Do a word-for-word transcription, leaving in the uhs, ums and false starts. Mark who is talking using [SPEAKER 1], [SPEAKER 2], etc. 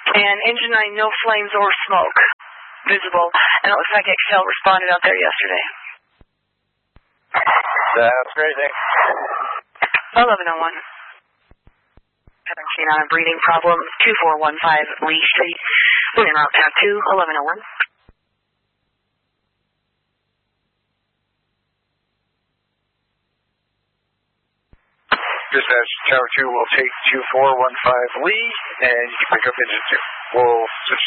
[SPEAKER 1] And engine nine, no flames or smoke visible. And it looks like Excel responded out there yesterday.
[SPEAKER 2] That's great, thanks.
[SPEAKER 1] eleven oh one. seventeen on a breathing problem, two four one five Lee Street. Wind route path two, eleven oh one.
[SPEAKER 2] Dispatch Tower two will take two four one five Lee, and you can pick up engine two. We'll switch